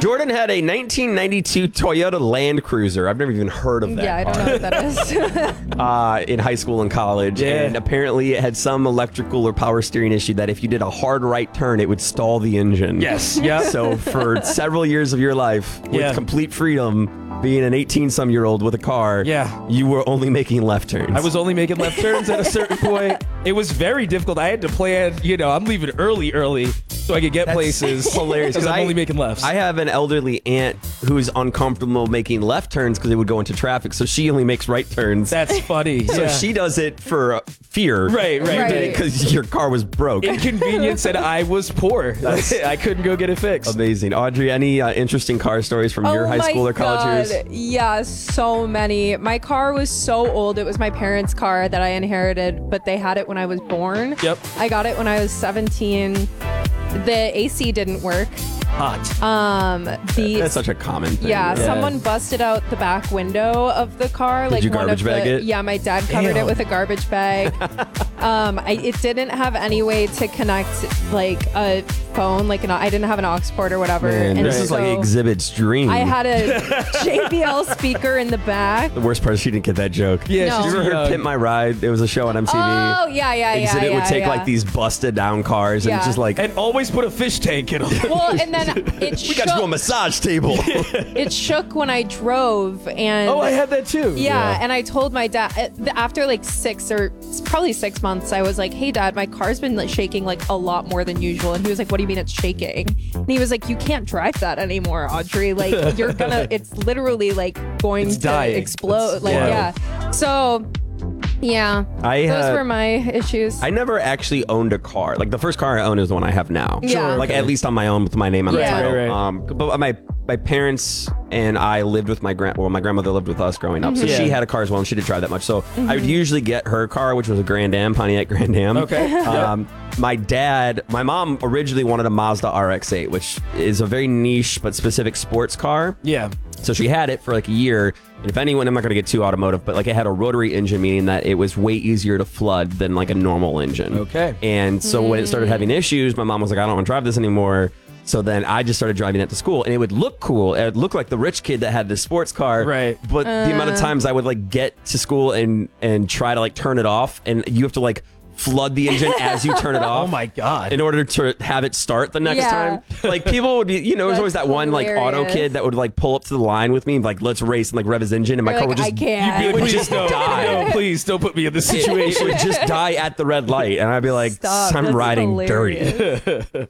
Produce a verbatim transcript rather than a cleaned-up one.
Jordan had a nineteen ninety-two Toyota Land Cruiser. I've never even heard of that Yeah, I don't car. know what that is. uh, in high school and college. Yeah. And apparently it had some electrical or power steering issue that if you did a hard right turn, it would stall the engine. Yes. Yeah. So for several years of your life, with Yeah. complete freedom, being an eighteen-some-year-old with a car, Yeah. you were only making left turns. I was only making left turns at a certain point. It was very difficult. I had to plan, you know, I'm leaving early, early so I could get That's places. hilarious, Because 'cause I'm I- only making lefts. I have an elderly aunt who's uncomfortable making left turns because they would go into traffic, so she only makes right turns. That's funny. so yeah. she does it for uh, fear. Right, right, Right. Because your car was broke. Inconvenience and I was poor. I couldn't go get it fixed. Amazing. Audrey, any uh, interesting car stories from your Oh high my school or college God. years? Yeah, so many. My car was so old. It was my parents' car that I inherited, but they had it when I was born. Yep. I got it when I was seventeen. The A C didn't work. Hot. Um, the That's such a common thing. yeah, right? someone busted out the back window of the car. Like you one garbage of bag the, it? Yeah, my dad covered Damn. it with a garbage bag. um, I, it didn't have any way to connect like a phone. Like an, I didn't have an aux port or whatever. Man, and this is like so Exhibit's dream. I had a J B L speaker in the back. the worst part is she didn't get that joke. Yeah, No. she's You ever heard young. Pimp My Ride? It was a show on M T V. Oh yeah, yeah, yeah. Exhibit yeah, would take yeah. like these busted down cars and Yeah. just like, And always put a fish tank in them. Well, and then it we got you a shook. massage table. It shook when I drove, and Oh, I had that too. yeah, and I told my dad uh, after like six or probably six months, I was like, "Hey, Dad, my car's been like shaking like a lot more than usual." And he was like, "What do you mean it's shaking?" And he was like, "You can't drive that anymore, Audrey. Like you're gonna, it's literally like going It's to dying. explode. It's- like yeah. yeah. So yeah, I those had- were my issues. I never actually owned a car. Like the first car I owned is the one I have now. Yeah. Sure, Like okay. at least on my own with my name on Yeah. the title. Right, right. Um, but my my parents and I lived with my grand. Well, my grandmother lived with us growing up, so Yeah. she had a car as well, and she didn't drive that much. So I would usually get her car, which was a Grand Am, Pontiac Grand Am. Okay. Um, my dad, my mom originally wanted a Mazda R X eight, which is a very niche but specific sports car. Yeah. So she had it for like a year. And if anyone, I'm not going to get too automotive, but like it had a rotary engine, meaning that it was way easier to flood than like a normal engine. Okay. And so when it started having issues, my mom was like, I don't want to drive this anymore. So then I just started driving it to school, and it would look cool. It would look like the rich kid that had the sports car. Right. But the amount of times I would like get to school and and try to like turn it off, and you have to like flood the engine as you turn it off. Oh my God. In order to have it start the next Yeah. time. Like people would be, you know, there's always That's that one like auto hilarious. kid that would like pull up to the line with me, like let's race and like rev his engine, and my You're car like, would I just can't. it would Please just no, die. no, please don't put me in this It, it situation. would just die at the red light, and I'd be like, Stop. I'm That's riding hilarious. dirty.